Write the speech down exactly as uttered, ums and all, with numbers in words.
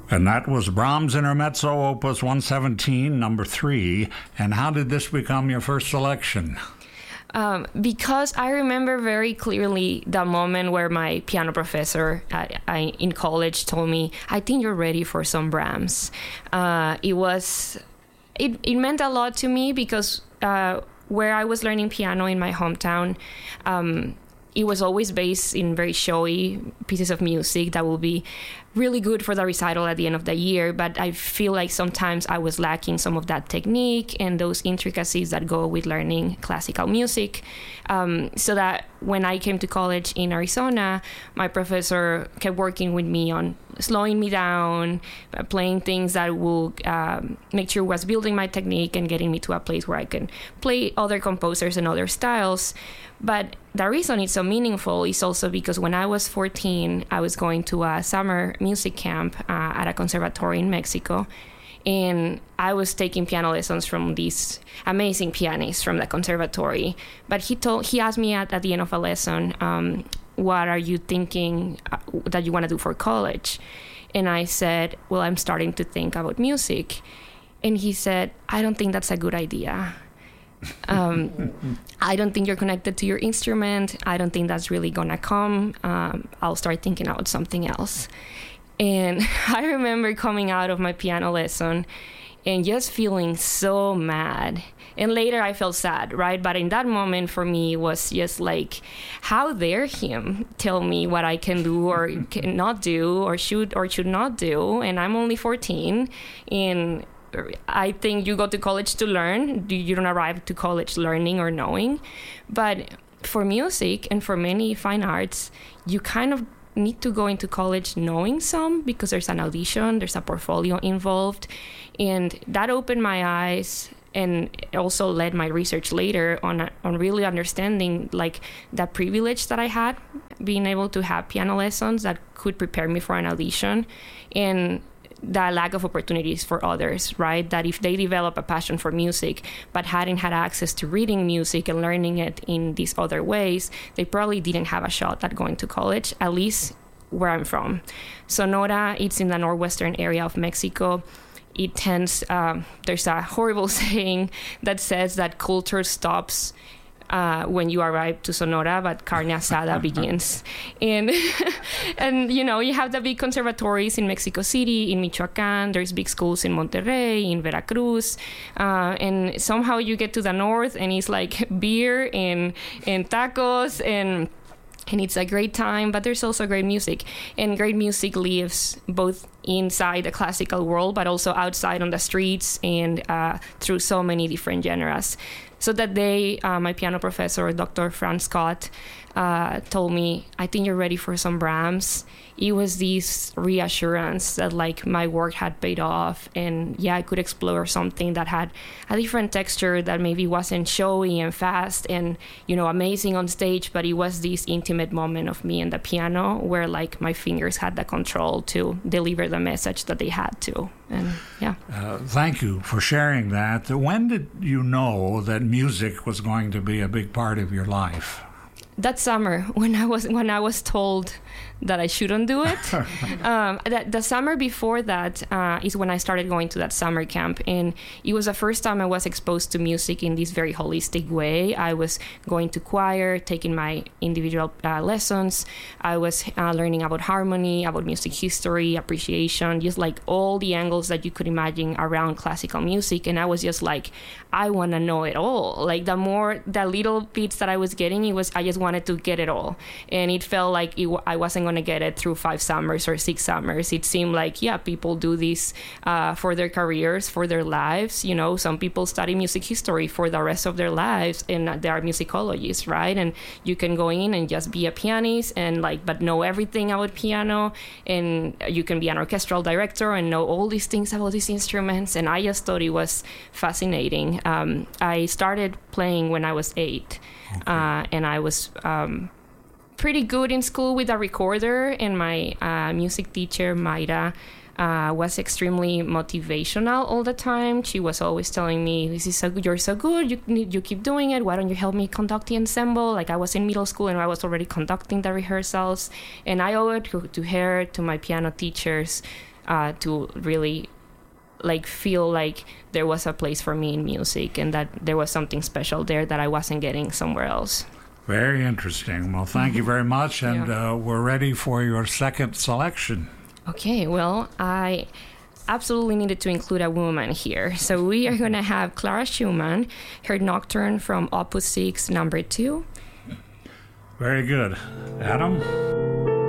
And that was Brahms Intermezzo, Opus one seventeen, number three. And how did this become your first selection? Um, because I remember very clearly the moment where my piano professor at, I, in college told me, I think you're ready for some Brahms. Uh, it was, it, it meant a lot to me because uh, where I was learning piano in my hometown, um, it was always based in very showy pieces of music that will be really good for the recital at the end of the year, but I feel like sometimes I was lacking some of that technique and those intricacies that go with learning classical music. Um, so that when I came to college in Arizona, my professor kept working with me on slowing me down, uh, playing things that will um, make sure was building my technique and getting me to a place where I can play other composers and other styles. But the reason it's so meaningful is also because when I was fourteen, I was going to a summer music camp uh, at a conservatory in Mexico. And I was taking piano lessons from these amazing pianists from the conservatory. But he told, he asked me at, at the end of a lesson, um, what are you thinking uh, that you want to do for college? And I said, well, I'm starting to think about music. And he said, I don't think that's a good idea. Um, I don't think you're connected to your instrument. I don't think that's really gonna come. Um, I'll start thinking about something else. And I remember coming out of my piano lesson and just feeling so mad. And later I felt sad, right? But in that moment for me it was just like, how dare him tell me what I can do or cannot do or should or should not do? And I'm only fourteen, and I think you go to college to learn. You don't arrive to college learning or knowing. But for music and for many fine arts, you kind of need to go into college knowing some, because there's an audition, there's a portfolio involved. And that opened my eyes and also led my research later on on really understanding like the privilege that I had, being able to have piano lessons that could prepare me for an audition, and the lack of opportunities for others, right? That if they develop a passion for music but hadn't had access to reading music and learning it in these other ways, they probably didn't have a shot at going to college, at least where I'm from. Sonora, it's in the northwestern area of Mexico. It tends, um, there's a horrible saying that says that culture stops Uh, when you arrive to Sonora, but carne asada begins. And, and, you know, you have the big conservatories in Mexico City, in Michoacan, there's big schools in Monterrey, in Veracruz, uh, and somehow you get to the north and it's like beer and, and tacos and and it's a great time, but there's also great music. And great music lives both inside the classical world, but also outside on the streets and uh, through so many different genres. So that day, uh, my piano professor, Doctor Franz Scott, uh, told me, I think you're ready for some Brahms. It was this reassurance that like my work had paid off, and yeah, I could explore something that had a different texture that maybe wasn't showy and fast and, you know, amazing on stage, but it was this intimate moment of me and the piano where like my fingers had the control to deliver the message that they had to. And yeah. Uh, thank you for sharing that. When did you know that music was going to be a big part of your life? That summer, when I was when I was told that I shouldn't do it. um, that, the summer before that uh, is when I started going to that summer camp, and it was the first time I was exposed to music in this very holistic way. I was going to choir, taking my individual uh, lessons. I was uh, learning about harmony, about music history, appreciation, just like all the angles that you could imagine around classical music. And I was just like, I want to know it all. Like the more, the little bits that I was getting, it was I just wanted to get it all. And it felt like it, I wasn't going to get it through five summers or six summers. It seemed like, yeah, people do this uh, for their careers, for their lives. You know, some people study music history for the rest of their lives, and they are musicologists, right? And you can go in and just be a pianist and like, but know everything about piano, and you can be an orchestral director and know all these things about these instruments. And I just thought it was fascinating. Um, I started playing when I was eight, okay. uh, and I was um, pretty good in school with a recorder, and my uh, music teacher, Mayra, uh, was extremely motivational all the time. She was always telling me, "This is so good. You're so good. You you keep doing it. Why don't you help me conduct the ensemble?" Like I was in middle school and I was already conducting the rehearsals, and I owe it to, to her, to my piano teachers, uh, to really like feel like there was a place for me in music and that there was something special there that I wasn't getting somewhere else. Very interesting. Well, thank you very much, and yeah. uh, we're ready for your second selection. Okay, well, I absolutely needed to include a woman here. So we are going to have Clara Schumann, her Nocturne from Opus six, number two. Very good. Adam?